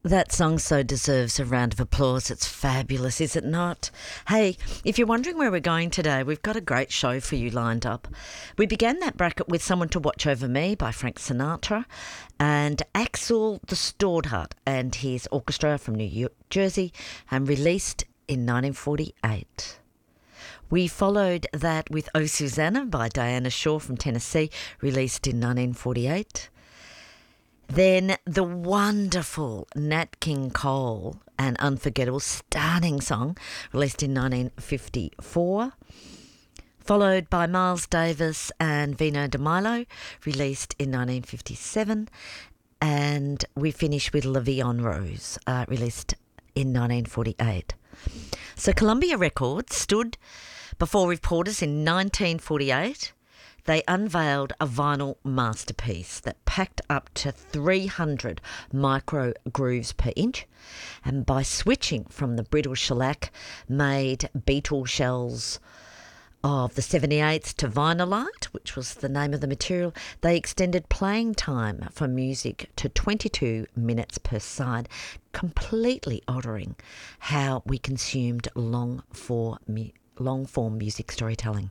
That song so deserves a round of applause. It's fabulous, is it not? Hey, if you're wondering where we're going today, we've got a great show for you lined up. We began that bracket with Someone to Watch Over Me by Frank Sinatra and Axel the Stoddard and his orchestra from New Jersey, and released in 1948. We followed that with Oh Susanna by Diana Shaw from Tennessee, released in 1948. Then the wonderful Nat King Cole, an unforgettable, stunning song, released in 1954. Followed by Miles Davis and Vino de Milo, released in 1957. And we finish with La Vie en Rose, released in 1948. So Columbia Records stood before reporters in 1948. They unveiled a vinyl masterpiece that packed up to 300 micro grooves per inch, and by switching from the brittle shellac made beetle shells of the 78s to Vinylite, which was the name of the material, they extended playing time for music to 22 minutes per side, completely altering how we consumed long-form music storytelling.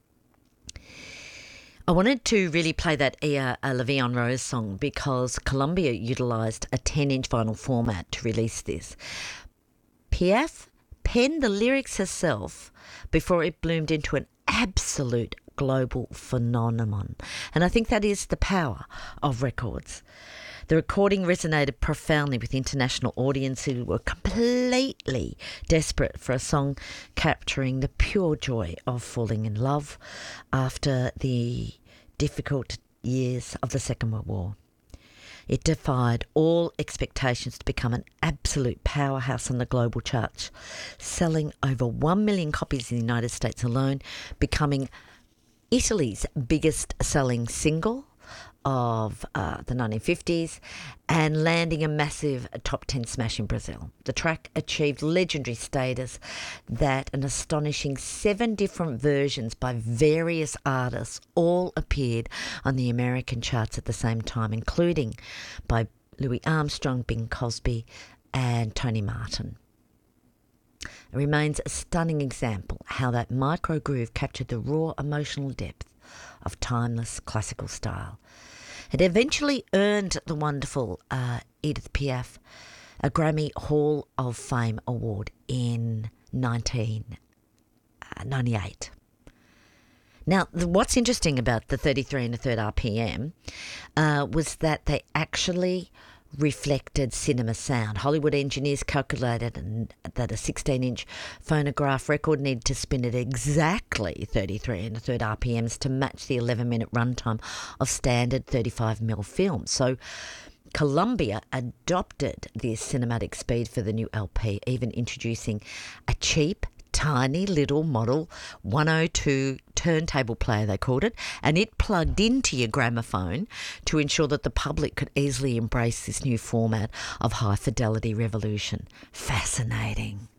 I wanted to really play that La Vie en Rose song because Columbia utilised a 10-inch vinyl format to release this. Piaf penned the lyrics herself before it bloomed into an absolute global phenomenon. And I think that is the power of records. The recording resonated profoundly with international audiences who were completely desperate for a song capturing the pure joy of falling in love after the difficult years of the Second World War. It defied all expectations to become an absolute powerhouse on the global charts, selling over 1 million copies in the United States alone, becoming Italy's biggest selling single of the 1950s, and landing a massive top 10 smash in Brazil. The track achieved legendary status that an astonishing 7 different versions by various artists all appeared on the American charts at the same time, including by Louis Armstrong, Bing Crosby and Tony Martin. It remains a stunning example how that micro groove captured the raw emotional depth of timeless classical style. It eventually earned the wonderful Edith Piaf a Grammy Hall of Fame award in 1998. Now, what's interesting about the 33 1/3 RPM was that they actually reflected cinema sound. Hollywood engineers calculated that a 16-inch phonograph record needed to spin at exactly 33 1/3 RPMs to match the 11-minute runtime of standard 35mm film. So Columbia adopted this cinematic speed for the new LP, even introducing a cheap, tiny little model 102 turntable player, they called it, and it plugged into your gramophone to ensure that the public could easily embrace this new format of high fidelity revolution. Fascinating.